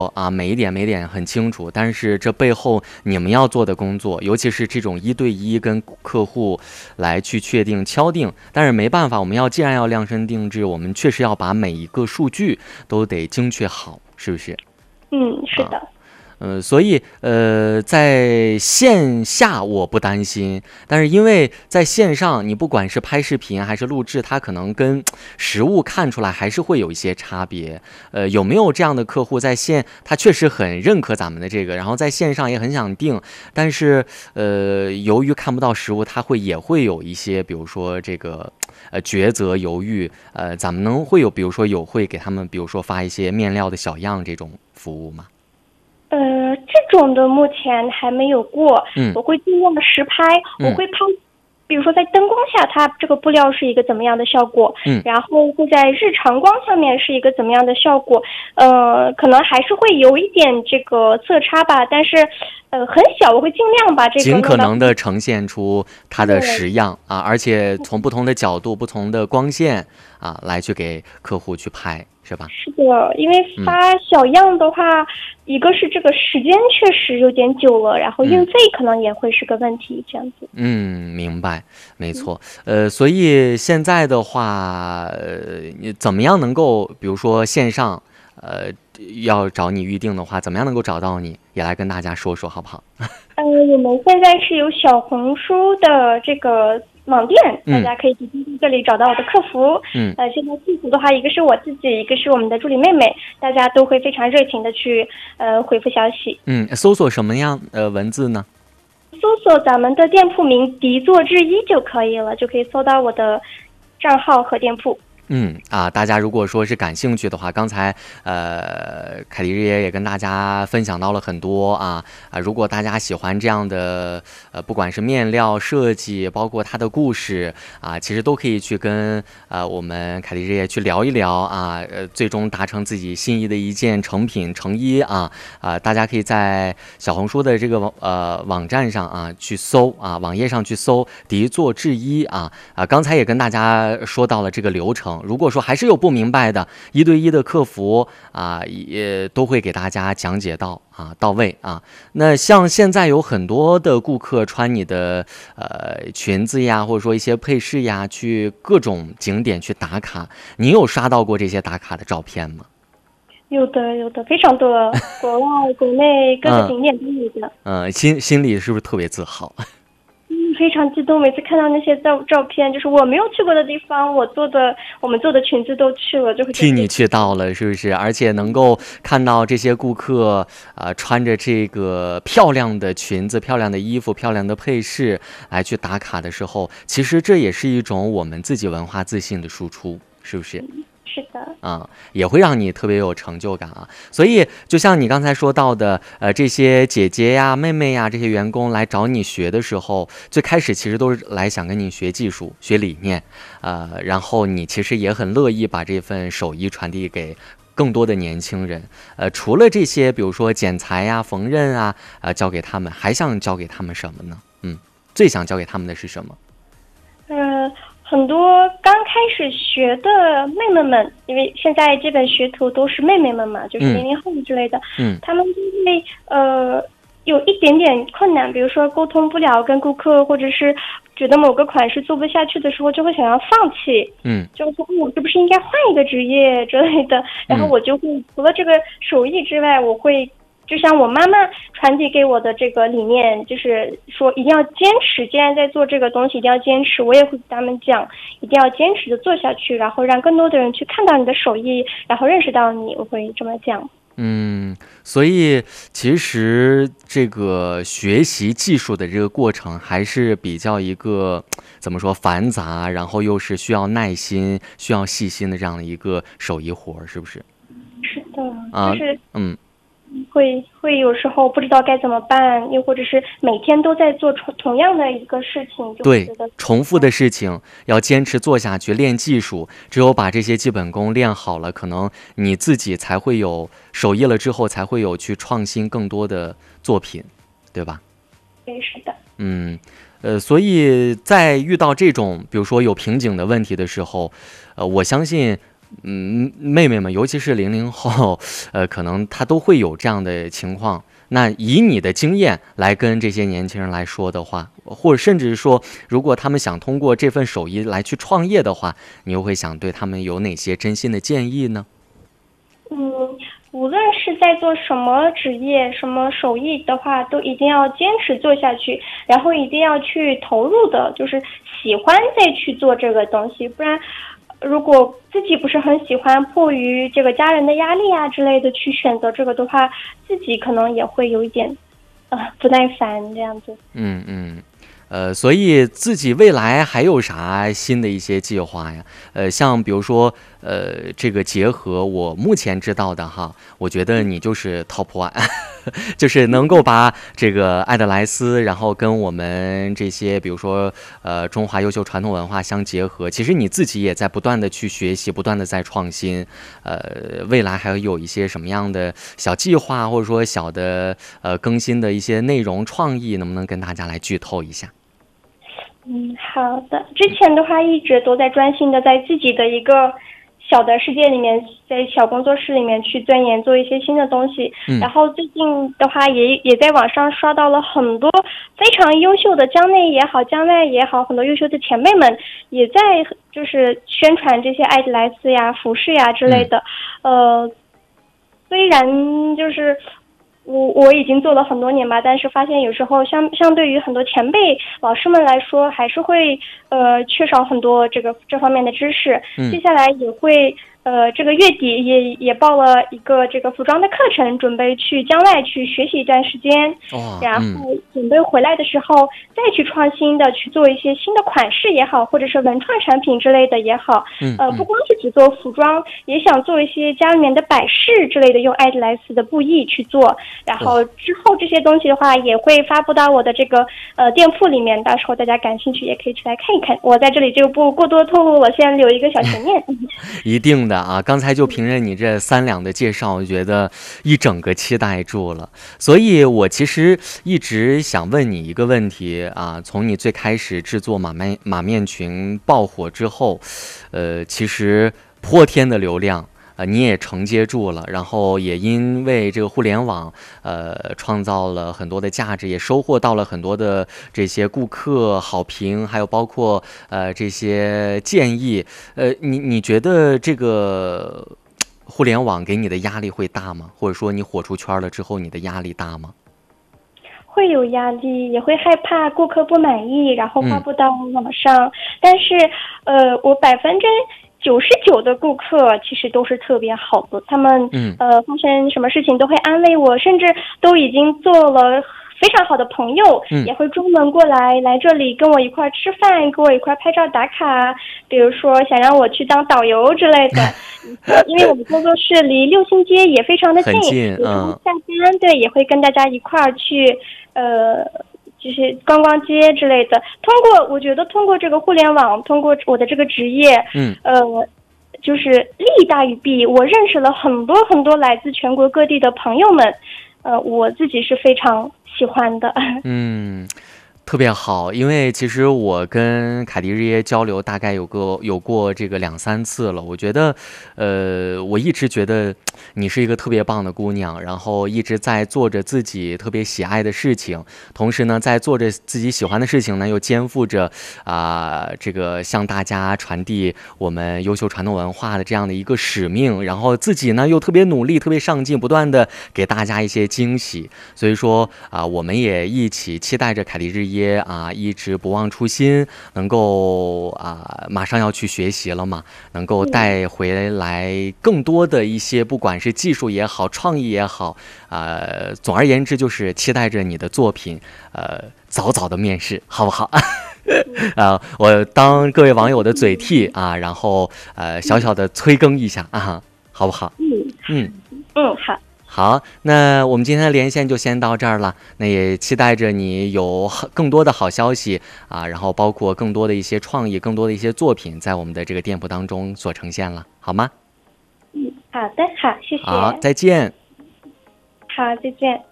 每一点每一点很清楚，但是这背后你们要做的工作，尤其是这种一对一跟客户来去确定敲定，但是没办法，我们既然要量身定制，我们确实要把每一个数据都得精确好，是不是？ 是的。 所以在线下我不担心，但是因为在线上，你不管是拍视频还是录制，它可能跟实物看出来还是会有一些差别。有没有这样的客户在线，他确实很认可咱们的这个，然后在线上也很想定，但是由于看不到实物，他也会有一些，比如说这个抉择犹豫。咱们会有，比如说会给他们，比如说发一些面料的小样这种服务吗？ 这种的目前还没有过。我会尽量的实拍，我会拍，比如说在灯光下，它这个布料是一个怎么样的效果，然后会在日常光下面是一个怎么样的效果。可能还是会有一点这个色差吧，但是很小，我会尽量把这个尽可能的呈现出它的实样而且从不同的角度、不同的光线来去给客户去拍，是吧？ 是的，因为发小样的话，一个是这个时间确实有点久了，然后运费可能也会是个问题，这样子。 明白，没错。所以现在的话，你怎么样能够，比如说线上，要找你预定的话，怎么样能够找到你？也来跟大家说说，好不好？ 我们现在是有小红书的这个网店，大家可以直接在这里找到我的客服。现在客服的话，一个是我自己，一个是我们的助理妹妹，大家都会非常热情的去回复消息。 搜索什么样文字呢？ 搜索咱们的店铺名“迪作制衣”就可以了，就可以搜到我的账号和店铺。 大家如果说是感兴趣的话，刚才凯迪日也跟大家分享到了很多如果大家喜欢这样的不管是面料设计，包括它的故事其实都可以去跟我们凯迪日也去聊一聊最终达成自己心仪的一件成品成衣大家可以在小红书的这个网站上去搜网页上去搜迪作制衣刚才也跟大家说到了这个流程。如果说还是有不明白的，一对一的客服也都会给大家讲解到位那像现在有很多的顾客穿你的裙子呀，或者说一些配饰呀，去各种景点去打卡，你有刷到过这些打卡的照片吗？ 有的，非常多，国外、国内各个景点都有的。 心里是不是特别自豪？ 非常激动，每次看到那些照片，就是我没有去过的地方，我们做的裙子都去了，就会替你去到了，是不是？而且能够看到这些顾客穿着这个漂亮的裙子、漂亮的衣服、漂亮的配饰来去打卡的时候，其实这也是一种我们自己文化自信的输出，是不是？ 是的， 也会让你特别有成就感所以就像你刚才说到的，这些姐姐呀、妹妹呀，这些员工来找你学的时候，最开始其实都是来想跟你学技术、学理念，然后你其实也很乐意把这份手艺传递给更多的年轻人。除了这些，比如说剪裁呀、缝纫教给他们，还想教给他们什么呢？最想教给他们的是什么？ 很多刚开始学的妹妹们，因为现在基本学徒都是妹妹们嘛，就是00后之类的，他们就会有一点点困难，比如说沟通不了跟顾客，或者是觉得某个款式做不下去的时候，就会想要放弃，就说我是不是应该换一个职业之类的。然后我就会除了这个手艺之外，我会就像我妈妈传递给我的这个理念，就是说一定要坚持，既然在做这个东西一定要坚持，我也会给他们讲一定要坚持的做下去，然后让更多的人去看到你的手艺，然后认识到你，我会这么讲。 所以其实这个学习技术的这个过程还是比较一个怎么说繁杂，然后又是需要耐心、需要细心的这样的一个手艺活，是不是？ 是的，就是会有时候不知道该怎么办，又或者是每天都在做同样的一个事情，就对，重复的事情要坚持做下去，练技术，只有把这些基本功练好了，可能你自己才会有手艺了之后，才会有去创新更多的作品，对吧？ 对，是的。 所以在遇到这种比如说有瓶颈的问题的时候，我相信妹妹们，尤其是00后，可能她都会有这样的情况。那以你的经验来跟这些年轻人来说的话，或者甚至说，如果他们想通过这份手艺来去创业的话，你又会想对他们有哪些真心的建议呢？ 无论是在做什么职业、什么手艺的话，都一定要坚持做下去，然后一定要去投入的，就是喜欢再去做这个东西。不然，如果自己不是很喜欢，迫于这个家人的压力啊之类的去选择这个的话，自己可能也会有一点不耐烦这样子。 所以自己未来还有啥新的一些计划呀？像比如说，这个结合我目前知道的哈，我觉得你就是 top one， 就是能够把这个爱德莱斯，然后跟我们这些比如说中华优秀传统文化相结合。其实你自己也在不断的去学习，不断的在创新。未来还有一些什么样的小计划，或者说小的更新的一些内容创意，能不能跟大家来剧透一下？ 好的。之前的话一直都在专心的在自己的一个小的世界里面，在小工作室里面去钻研做一些新的东西。然后最近的话也在网上刷到了很多非常优秀的江内也好江外也好，很多优秀的前辈们也在就是宣传这些爱德莱斯呀、服饰呀之类的。虽然就是我已经做了很多年吧，但是发现有时候相对于很多前辈老师们来说，还是会缺少很多这方面的知识。接下来也会这个月底也报了一个这个服装的课程，准备去江外去学习一段时间。然后准备回来的时候再去创新的去做一些新的款式也好，或者是文创产品之类的也好。不光是只做服装，也想做一些家里面的摆饰之类的，用爱德莱斯的布艺去做。然后之后这些东西的话也会发布到我的这个店铺里面，到时候大家感兴趣也可以去来看一看。我在这里就不过多透露了，先留一个小悬念。 一定的啊，刚才就凭着你这3两的介绍，我觉得一整个期待住了。所以我其实一直想问你一个问题啊，从你最开始制作马面裙爆火之后，其实泼天的流量。你也承接住了，然后也因为这个互联网，创造了很多的价值，也收获到了很多的这些顾客好评，还有包括这些建议。你觉得这个互联网给你的压力会大吗？或者说你火出圈了之后，你的压力大吗？ 会有压力，也会害怕顾客不满意，然后发布到网上。但是我99%的顾客其实都是特别好的，他们发生什么事情都会安慰我，甚至都已经做了非常好的朋友，也会专门过来这里跟我一块吃饭，跟我一块拍照打卡，比如说想让我去当导游之类的。因为我们工作室离六星街也非常的近，下班对也会跟大家一块去就是逛逛街之类的。我觉得通过这个互联网，通过我的这个职业，就是利大于弊。我认识了很多很多来自全国各地的朋友们，我自己是非常喜欢的。 特别好，因为其实我跟凯迪日耶交流大概有过这个2、3次了。我觉得，我一直觉得你是一个特别棒的姑娘，然后一直在做着自己特别喜爱的事情，同时呢，在做着自己喜欢的事情呢，又肩负着这个向大家传递我们优秀传统文化的这样的一个使命，然后自己呢又特别努力、特别上进，不断的给大家一些惊喜。所以说我们也一起期待着凯迪日耶一直不忘初心，能够马上要去学习了嘛，能够带回来更多的一些不管是技术也好，创意也好，总而言之就是期待着你的作品早早的面世，好不好？我当各位网友的嘴替然后小小的催更一下好不好？ 好。 好，那我们今天的连线就先到这儿了。那也期待着你有更多的好消息然后包括更多的一些创意，更多的一些作品在我们的这个店铺当中所呈现了，好吗？ 好的，好，谢谢。 好，再见。 好，再见。